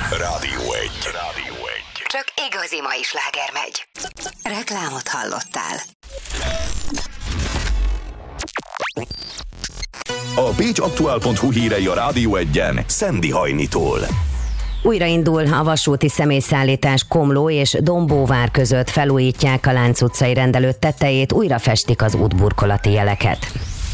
Rádió 1. Csak igazi mai sláger megy. Reklámot hallottál. A pécsaktuál.hu hírei a Rádió 1-en Szendi Hajnitól. Újraindul a vasúti személyszállítás Komló és Dombóvár között, felújítják a Lánc utcai rendelő tetejét, újra festik az útburkolati jeleket.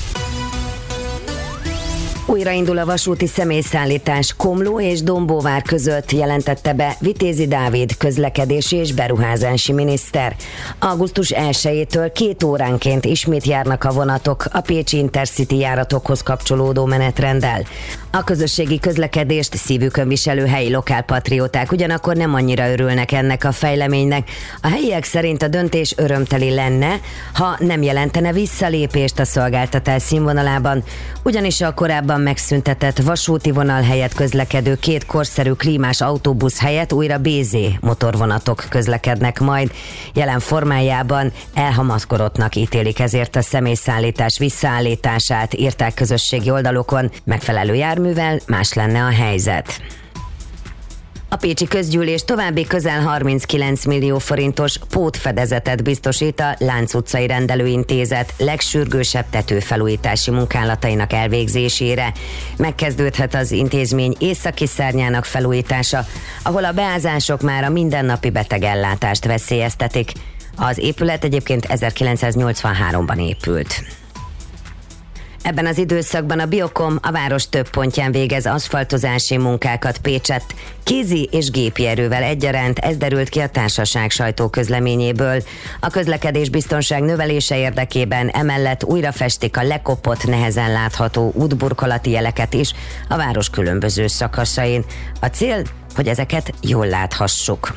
Újraindul a vasúti személyszállítás Komló és Dombóvár között, jelentette be Vitézi Dávid közlekedési és beruházási miniszter. Augusztus 1-től 2 óránként ismét járnak a vonatok a pécsi Intercity járatokhoz kapcsolódó menetrenddel. A közösségi közlekedést szívükön viselő helyi lokálpatrióták ugyanakkor nem annyira örülnek ennek a fejleménynek. A helyiek szerint a döntés örömteli lenne, ha nem jelentene visszalépést a szolgáltatás színvonalában, ugyanis a korábban megszüntetett vasúti vonal helyett közlekedő 2 korszerű klímás autóbusz helyett újra BZ motorvonatok közlekednek majd. Jelen formájában elhamarkodottnak ítélik ezért a személyszállítás visszaállítását, írták közösségi oldalokon, megfelelő járművel más lenne a helyzet. A pécsi közgyűlés további közel 39 millió forintos pótfedezetet biztosít a Lánc utcai rendelőintézet legsürgősebb tetőfelújítási munkálatainak elvégzésére. Megkezdődhet az intézmény északi szárnyának felújítása, ahol a beázások már a mindennapi betegellátást veszélyeztetik. Az épület egyébként 1983-ban épült. Ebben az időszakban a Biokom a város több pontján végez aszfaltozási munkákat Pécsett, kézi és gépi erővel egyaránt, ez derült ki a társaság sajtóközleményéből. A közlekedésbiztonság növelése érdekében emellett újra festik a lekopott, nehezen látható útburkolati jeleket is a város különböző szakaszain. A cél, hogy ezeket jól láthassuk.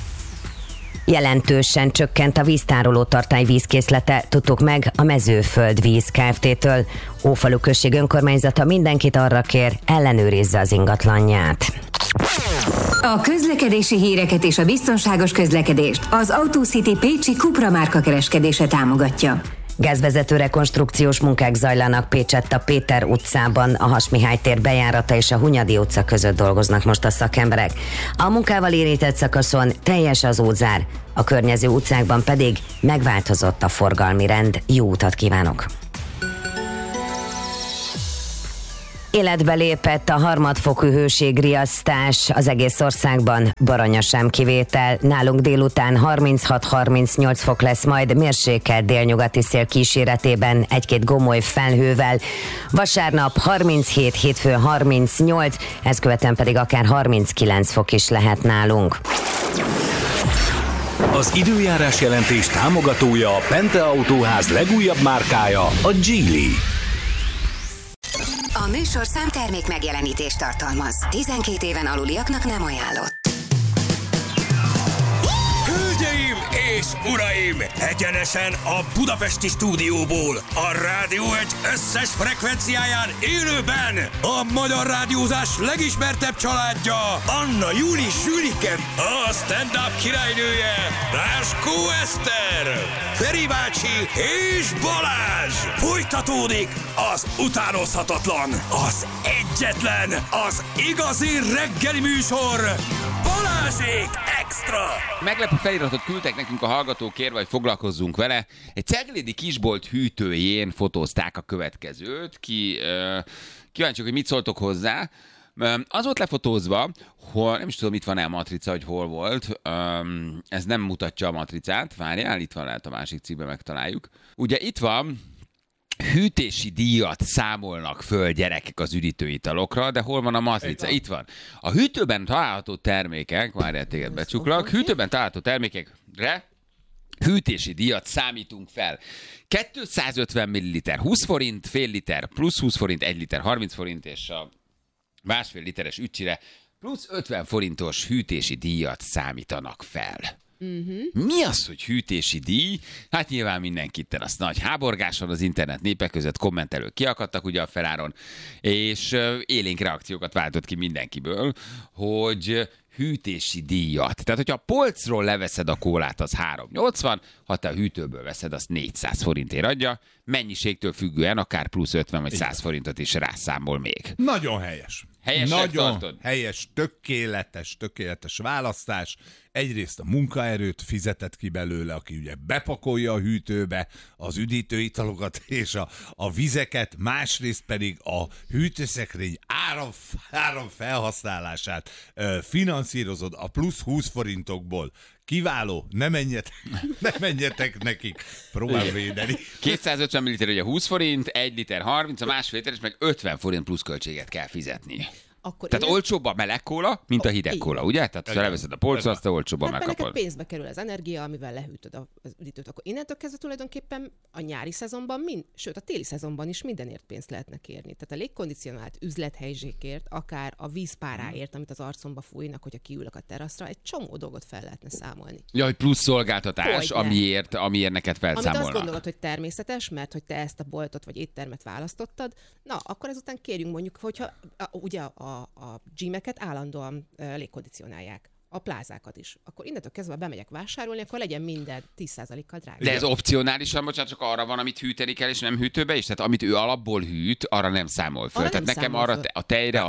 Jelentősen csökkent a víztároló tartály vízkészlete, tudtuk meg a Mezőföld Víz Kft-től. Ófalu község önkormányzata mindenkit arra kér, ellenőrizze az ingatlanját. A közlekedési híreket és a biztonságos közlekedést az AutoCity pécsi Cupra márka kereskedése támogatja. Gázvezető rekonstrukciós munkák zajlanak Pécsett a Péter utcában, a Has-Mihály tér bejárata és a Hunyadi utca között dolgoznak most a szakemberek. A munkával érintett szakaszon teljes az útzár, a környező utcákban pedig megváltozott a forgalmi rend. Jó utat kívánok! Életbe lépett a harmadfokú hőségriasztás az egész országban, Baranya sem kivétel. Nálunk délután 36-38 fok lesz, majd mérsékelt délnyugati szél kíséretében, 1-2 gomoly felhővel. Vasárnap 37, hétfőn 38, ezt követően pedig akár 39 fok is lehet nálunk. Az időjárás jelentés támogatója a Pente Autóház legújabb márkája, a Geely. A műsor számtermék megjelenítést tartalmaz. 12 éven aluliaknak nem ajánlott. Hölgyeim és uraim! Egyenesen a budapesti stúdióból, a Rádió 1 összes frekvenciáján élőben a magyar rádiózás legismertebb családja, Anna Júli Sülike, a stand-up királynője, Ráskó Eszter, Feri bácsi és Balázs! Folytatódik az utánozhatatlan, az egyetlen, az igazi reggeli műsor, Balázsék Extra! Meglepő feliratot küldtek nekünk a hallgatók, kérve, hogy foglalkozzunk vele. Egy ceglédi kisbolt hűtőjén fotózták a következőt. Kíváncsiak, hogy mit szóltok hozzá. Az volt lefotózva, hogy nem is tudom, itt van-e a matrica, hogy hol volt. Ez nem mutatja a matricát. Várjál, itt van, lehet a másik cikkben megtaláljuk. Ugye itt van, hűtési díjat számolnak föl gyerekek az üdítőitalokra, de hol van a matrica? Itt van. A hűtőben található termékek, várjál, téged becsuklak, hűtőben található termékekre hűtési díjat számítunk fel. 250 ml 20 forint, fél liter plusz 20 forint, 1 liter 30 forint, és a másfél literes ücsire plusz 50 forintos hűtési díjat számítanak fel. Mi az, hogy hűtési díj? Hát nyilván mindenkitten az nagy háborgás van az internet népek között, kommentelők kiakadtak ugye a feláron, és élénk reakciókat váltott ki mindenkiből, hogy hűtési díjat. Tehát, hogyha a polcról leveszed a kólát, az 3,80, ha te a hűtőből veszed, azt 400 forintért adja, mennyiségtől függően akár plusz 50 vagy 100 forintot is rászámol még. Nagyon helyes. Helyesnek Nagyon tartod? helyes, tökéletes választás. Egyrészt a munkaerőt fizetett ki belőle, aki ugye bepakolja a hűtőbe az üdítőitalokat és a vizeket, másrészt pedig a hűtőszekrény áram felhasználását finanszírozod a plusz 20 forintokból. Kiváló, ne menjetek nekik, próbál védeni. 250 ml ugye 20 forint, 1 liter 30, a másfél liter, és meg 50 forint plusz költséget kell fizetni. Akkor Tehát olcsóbb a meleg kóla, mint a hideg kóla, ugye? Tehát ha leveszed a polcra, azt te olcsóbban Hát neked megkapod. pénzbe kerül az energia, amivel lehűtöd az üdítőt. Akkor innentől kezdve tulajdonképpen a nyári szezonban, sőt a téli szezonban is mindenért pénzt lehetne kérni. Tehát a légkondicionált üzlethelyzsékért, akár a vízpáráért, amit az arcomba fújnak, hogyha kiülök a teraszra, egy csomó dolgot fel lehetne számolni. Ja, hogy plusz szolgáltatás, Hogyne. amiért neked Amit felszámolnak. azt gondolod, hogy természetes, mert hogy te ezt a boltot vagy éttermet választottad, na, akkor ezután kérjünk mondjuk, hogyha ugye a gymeket állandóan légkondicionálják. A plázákat is. Akkor innentől kezdve bemegyek vásárolni, akkor legyen minden 10%-kal drágább. De ez opcionálisan, bocsánat, csak arra van, amit hűteni kell, és nem hűtőbe is? Tehát amit ő alapból hűt, arra nem számol föl. Arra Tehát nem nekem számol arra föl. a tejre,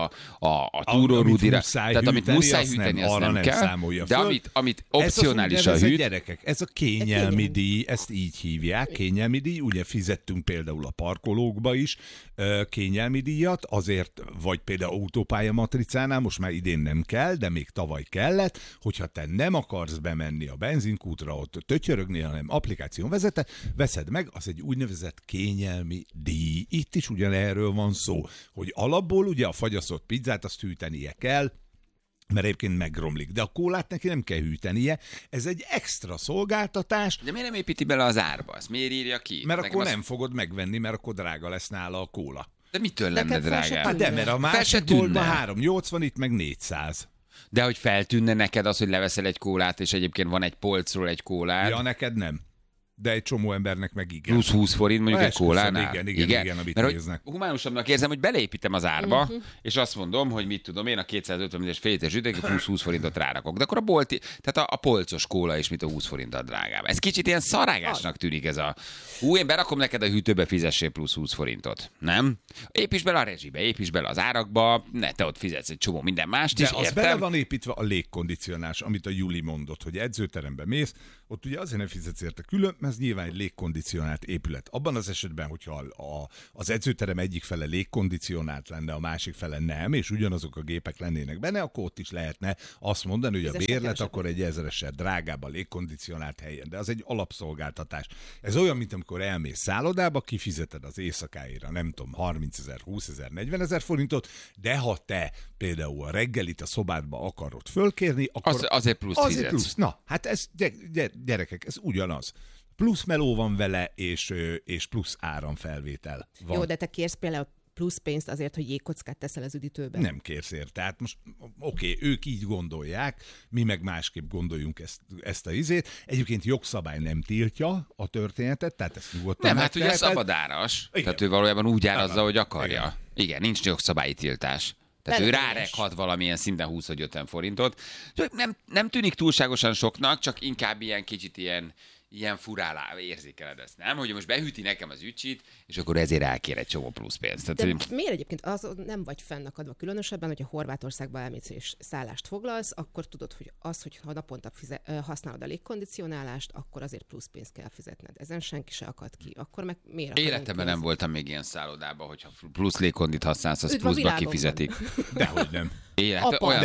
a túrórudira, tehát amit muszáj hűteni, azt nem kell. számolja De föl. amit opcionálisan ez hűt, gyerekek, ez a kényelmi díj, ezt így hívják, kényelmi díj, ugye fizettünk például a parkolókba is kényelmi díjat, azért, vagy például autópálya matricánál, most már idén nem kell, de még tavaly kellett, hogyha te nem akarsz bemenni a benzinkútra, ott tötyörögni, hanem applikáción veszed meg, az egy úgynevezett kényelmi díj. Itt is ugyanerről van szó, hogy alapból ugye a fagyasztott pizzát azt hűtenie kell, mert egyébként megromlik. De a kólát neki nem kell hűtenie. Ez egy extra szolgáltatás. de miért nem építi bele az árba? Azt miért írja ki? Mert Nekem akkor az... nem fogod megvenni, mert akkor drága lesz nála a kóla. De mitől lenne Neked fel se drágább? Hát de, mert a Fel se másik boltban tűnne. 380, itt meg 400. De hogy feltűnne neked az, hogy leveszel egy kólát, és egyébként van egy polcról egy kólád, Ja, neked nem. De egy csomó embernek meg igen. plusz 20 forint mondjuk egy Esküszöm, kólánál. igen, amit mert hogy néznek. humánusabbnak érzem, hogy beleépítem az árba, és azt mondom, hogy mit tudom én, a 250 ml-es fél liter zsüdeg, plusz 20 forintot rárakok. De akkor a bolti, tehát a polcos kóla is, mint a 20 forinttal drágább. Ez kicsit ilyen szarágásnak tűnik ez a... Én berakom neked a hűtőbe, fizessél plusz 20 forintot. Nem? Építs bele a rezsibe, építs bele az árakba, ne te ott fizetsz egy csomó minden mást De is, az értem? bele van építve a légkondicionálás, amit a Juli mondott, hogy edzőterembe mész, ott ugye azért nem fizetsz érte külön, mert ez nyilván egy légkondicionált épület. Abban az esetben, hogyha az edzőterem egyik fele légkondicionált lenne, a másik fele nem, és ugyanazok a gépek lennének benne, akkor ott is lehetne azt mondani, hogy a Fizessél bérlet kevesebbet. akkor egy 1000-essel drágább a légkondicionált helyen. De az egy alapszolgáltatás. Ez olyan, mint amikor elmész szállodába, kifizeted az éjszakáira, nem tudom, 30 000, 20 000, 40 000 forintot, de ha te például a reggelit a szobádba akarod fölkérni, akkor Azért plusz azért fizetsz. plusz. Na, hát ez, gyerekek, ez ugyanaz. Plusz meló van vele, és plusz áramfelvétel van. Jó, de te kérsz például plusz pénzt azért, hogy jégkockát teszel az üdítőbe. Nem kérsz érte. Tehát most oké, ők így gondolják, mi meg másképp gondoljunk ezt a izét. Egyébként jogszabály nem tiltja a történetet, tehát ezt nyugodtan Nem, hát ugye megteheted. szabadáras. Igen. Tehát ő valójában úgy árazza, hogy akarja. Igen, nincs jogszabályi tiltás. Tehát ő Lehetséges. rárekhat valamilyen szinten 20 vagy 50 forintot. Csak nem tűnik túlságosan soknak, csak inkább ilyen kicsit ilyen furálá érzékeled ezt, nem? Hogy most behűti nekem az ücsit, és akkor ezért elkér egy csomó plusz pénzt. De Tehát, miért egyébként az nem vagy fennakadva különösebben, hogyha Horvátországba elmész és szállást foglalsz, akkor tudod, hogy ha naponta használod a légkondicionálást, akkor azért plusz pénzt kell fizetned. Ezen senki se akad ki. Akkor meg miért akarunk életemben nem pénzt? voltam még ilyen szállodában, hogyha plusz légkondit használsz, az Üdv a pluszba világon kifizetik. Dehogy nem. Apa, Olyan de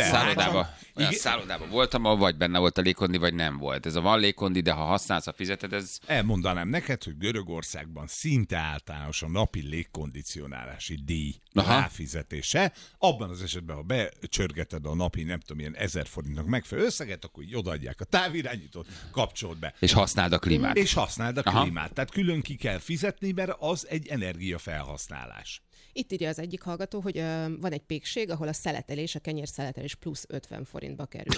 szállodában voltam, ahol vagy benne volt a légkondi, vagy nem volt. Ez a van légkondi, de ha használsz, ha fizeted, ez... Elmondanám neked, hogy Görögországban szinte általános a napi légkondicionálási díj Aha. ráfizetése. Abban az esetben, ha becsörgeted a napi, nem tudom, ilyen 1000 forintnak megfelelő összeget, akkor így odaadják a távirányítót, kapcsold be. És használd a klímát. És használd a Aha. klímát. Tehát külön ki kell fizetni, mert az egy energiafelhasználás. Itt írja az egyik hallgató, hogy van egy pékség, ahol a szeletelés, a kenyérszeletelés plusz 50 forintba kerül.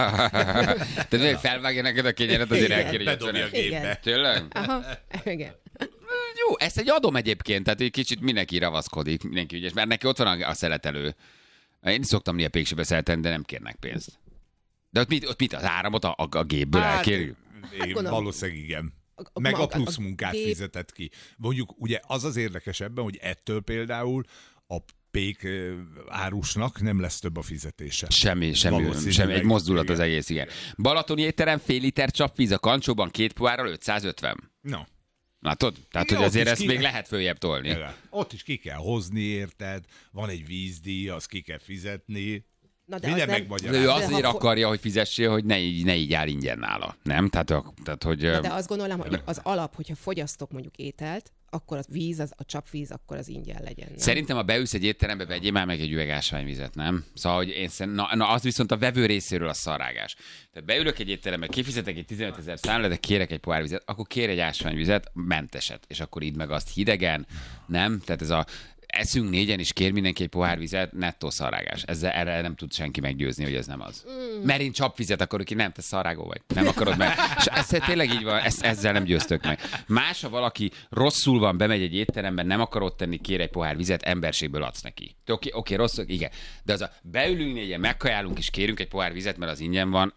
Tehát, hogy felvágja neked a kényered, azért Igen, elkéri bedobja a 50. gépbe. Tényleg? Aha, igen. Jó, ezt egy adom egyébként, tehát egy kicsit mindenki ravaszkodik, mindenki ügyes, mert neki ott van a szeletelő. Én is szoktam néha pékségbe szeletelni, de nem kérnek pénzt. De ott mit az áramot a gépből elkérjük? Igen, gondolom. valószínűleg igen. Meg a plusz munkát fizetett ki. Mondjuk ugye az érdekes ebben, hogy ettől például a pék árusnak nem lesz több a fizetése. Semmi, egy mozdulat az egész, igen. Balatoni étterem, fél liter csapvíz a kancsóban, 2 pohárral 550. No. Látod? Tehát, hogy azért ezt még lehet följebb tolni. Igen. Ott is ki kell hozni, érted? Van egy vízdíj, azt ki kell fizetni. Minden megmagyarázni. Ő azért akarja, hogy fizessél, hogy ne így jár ingyen nála. Nem? Tehát hogy... De azt gondolom, hogy az alap, hogyha fogyasztok mondjuk ételt, akkor a víz, a csapvíz, akkor az ingyen legyen. Nem? Szerintem, ha beülsz egy étterembe, vegyél már meg egy üveg ásványvizet, nem? Szóval, hogy az viszont a vevő részéről a szarrágás. Tehát beülök egy étterembe, kifizetek egy 15 000 számlát, de kérek egy pohár vizet, akkor kér egy ásványvizet, menteset, és akkor idd meg azt hidegen, nem? Tehát ez a eszünk négyen is kér mindenki egy pohár vizet, nettó szarrágás. Erre nem tud senki meggyőzni, hogy ez nem az. Mert én csapvizet akarok, ki nem, te szarrágó vagy. Nem akarod meg. És ez tényleg így van, ezzel nem győztök meg. Más, ha valaki rosszul van, bemegy egy étteremben, nem akar ott tenni, kér egy pohár vizet, emberségből adsz neki. Oké, rosszul, igen. De az a beülünk négyen, megkajálunk és kérünk egy pohár vizet, mert az ingyen van,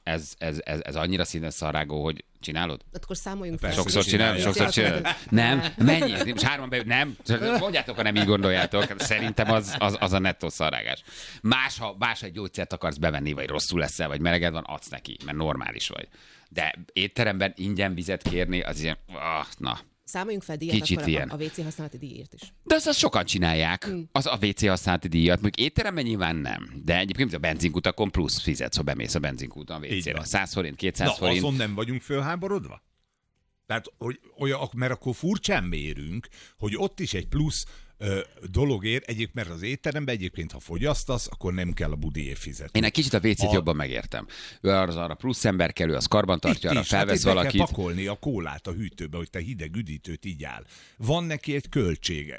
ez annyira színes szarrágó, hogy csinálod? Akkor számoljunk fel. Sokszor csinálod. Nem, mennyi? Most 3-an beül, nem? Mondjátok, ha nem így gondoljátok. Szerintem az a nettó szarrágás. Más, ha egy gyógyszert akarsz bevenni, vagy rosszul leszel, vagy meleged van, adsz neki, mert normális vagy. De étteremben ingyen vizet kérni, az ilyen, na. Számoljunk fel díjat kicsit akkor ilyen. A WC használati díjért is. De azt sokan csinálják, az a WC használati díjat, mondjuk étteremben nyilván nem. De egyébként a benzinkutakon plusz fizetsz, ha bemész a benzinkúton a WC-re. 100 forint, 200 forint. Azon nem vagyunk fölháborodva? Tehát, mert akkor furcsán mérünk, hogy ott is egy plusz dologért, mert az étteremben egyébként, ha fogyasztasz, akkor nem kell a budiért fizetni. Én egy kicsit a WC-t jobban megértem. Ő arra plusz ember kell, ő az karban tartja, arra felvesz valakit. Be kell pakolni a kólát a hűtőbe, hogy te hideg üdítőt így áll. Van neki egy költsége.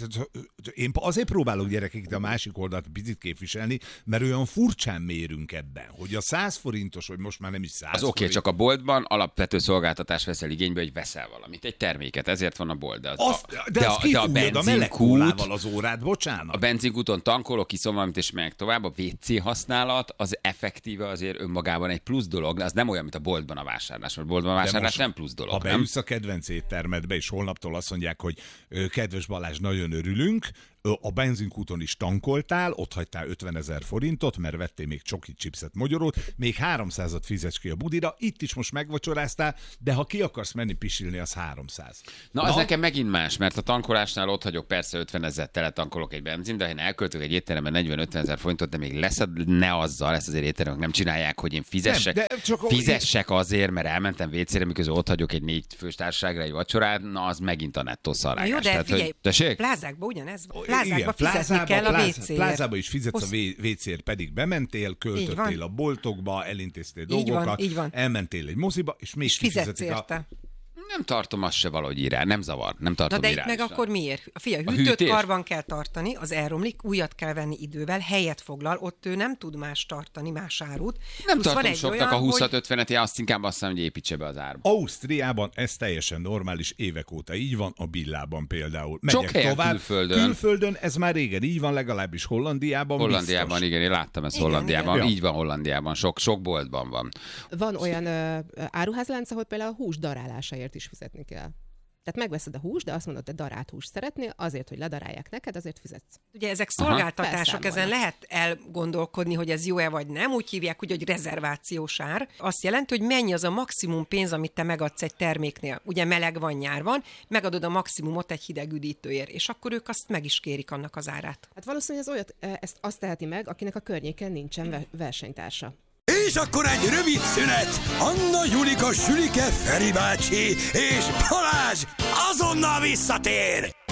Én azért próbálok gyerekek a másik oldalt picit képviselni, mert olyan furcsán mérünk ebben, hogy a 100 forintos, vagy most már nem is 100 az oké, csak a boltban alapvető szolgáltatás veszel igénybe, hogy veszel valamit, egy terméket, ezért van a bolt. De a benzinkút, az órát, bocsánat. A benzinkúton tankolok, iszom valamit, és meg tovább. A WC használat az effektíve azért önmagában egy plusz dolog, az nem olyan, mint a boltban a vásárlás, mert boltban a vásárlás nem plusz dolog. Ha beülsz a kedvenc éttermedbe, és holnaptól azt mondják, hogy kedves Balázs, nagyon örülünk, a benzinkúton is tankoltál, ott hagytál 50 000 forintot, mert vettél még csokit, chipset, mogyorót, még 300-at fizetsz ki a budira, itt is most megvacsoráztál, de ha ki akarsz menni pisilni, az 300. Na, az nekem megint más, mert a tankolásnál ott hagyok persze 50 000 tele tankolok egy benzin, de ha én elköltök egy étteremben 40-50 000 forintot, de még ne azzal, ezt azért étteremek nem csinálják, hogy én fizessek azért, mert elmentem WC-re, miközben ott hagyok egy 4 fős társaságra egy vacsorát, na az megint a nettó szarrágás. Jó, de figyelj, plázákban ugyanez van. Plázában fizetni kell a WC-ért. Plázában is fizetsz a WC-ért, pedig bementél, költöttél a boltokba, elintéztél dolgokat, elmentél egy moziba, és még fizetsz érte. Nem tartom azt se valahogy irán, nem zavar, nem tartom de irányosan. itt meg akkor miért? Figyelj, hűtőt karban kell tartani, az elromlik, újat kell venni idővel, helyet foglal, ott ő nem tud más tartani, más árut. Nem tartom soknak a 20-50-et, azt inkább azt mondom, hogy építse be az árba. Ausztriában ez teljesen normális, évek óta így van, a Billában például. Sok helyen külföldön ez már régen így van, legalábbis Hollandiában. Hollandiában, biztos. Igen, én láttam ezt Hollandiában. Igen. Így van Hollandiában, sok boltban van. Van olyan áruházlánc, ahol például a hús darálásáért is fizetni kell. Tehát megveszed a húst, de azt mondod, hogy darált húst szeretnél, azért, hogy ledarálják neked, azért fizetsz. Ugye ezek szolgáltatások, ezen lehet elgondolkodni, hogy ez jó-e vagy nem, úgy hívják, hogy rezervációs ár. Azt jelenti, hogy mennyi az a maximum pénz, amit te megadsz egy terméknél. Ugye meleg van, nyár van, megadod a maximumot egy hideg üdítőért, és akkor ők azt meg is kérik annak az árát. Hát valószínűleg ezt azt teheti meg, akinek a környéken nincsen versenytársa. És akkor egy rövid szünet. Anna, Julika, Sülike, Feri bácsi és Balázs azonnal visszatér!